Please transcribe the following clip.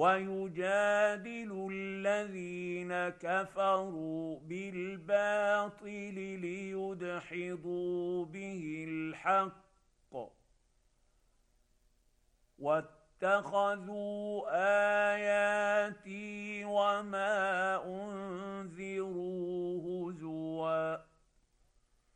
ويجادل الذين كفروا بالباطل ليدحضوا به الحق واتخذوا آياتي وما